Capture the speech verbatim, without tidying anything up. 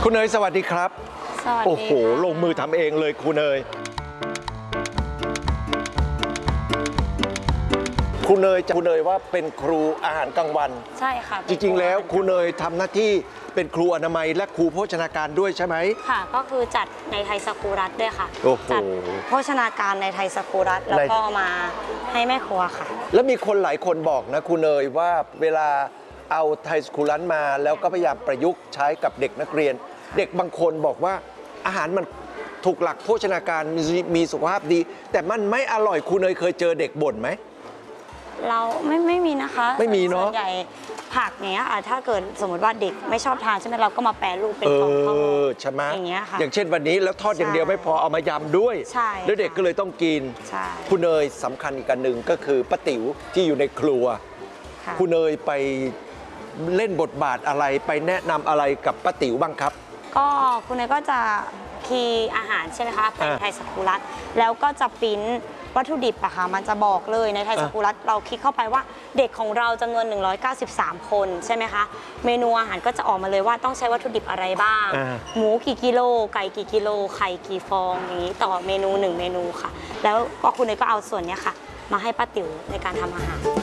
คุณเนยสวัสดีครับสวัสดีโอ้โหลงมือทำเองเลยคุณเนยคุณเนยจะคุณเนยว่าเป็นครูอาหารกลางวันใช่ค่ะจริงๆแล้วคุณเนยทำหน้าที่เป็นครูอนามัยและครูโภชนาการด้วยใช่ไหมค่ะก็คือจัดในไทยสกูรัตด้วยค่ะโอ้โหจัดโภชนาการในไทยสกูรัตแล้วก็มาให้แม่ครัวค่ะแล้วมีคนหลายคนบอกนะคุณเนยว่าเวลาเอาไทยสกูรัตมาแล้วก็พยายามประยุกต์ใช้กับเด็กนักเรียนเด็กบางคนบอกว่าอาหารมันถูกหลักโภชนาการมีมีสุขภาพดีแต่มันไม่อร่อยคุณเนยเคยเจอเด็กบ่นไหมเราไม่ไม่มีนะคะไม่มีเนาะส่วนใหญ่ผักเนี้ยถ้าเกิดสมมติว่าเด็กไม่ชอบทานใช่ไหมเราก็มาแปรรูปเป็นของทอดใช่ไหมอย่างเงี้ยค่ะอย่างเช่นวันนี้แล้วทอดอย่างเดียวไม่พอเอามายำด้วยใช่แล้วเด็กก็เลยต้องกินใช่คุณเนยสำคัญอีกอันหนึ่งก็คือป้าติ๋วที่อยู่ในครัวคุณเนยไปเล่นบทบาทอะไรไปแนะนำอะไรกับป้าติ๋วบ้างครับก็คุณเนยก็จะคีย์อาหารใช่ไหมคะเป็นไทยสกูรัตแล้วก็จะปิ้นวัตถุดิบอะค่ะมันจะบอกเลยในไทยสกูรัตเราคลิกเข้าไปว่าเด็กของเราจำนวน หนึ่งร้อยเก้าสิบสาม คนใช่ไหมคะเมนูอาหารก็จะออกมาเลยว่าต้องใช้วัตถุดิบอะไรบ้างหมูกี่กิโลไก่กี่กิโลไข่กี่ฟองอย่างนี้ต่อเมนูหนึ่งเมนูค่ะแล้วก็คุณเนยก็เอาส่วนนี้ค่ะมาให้ป้าติ๋วในการทำอาหาร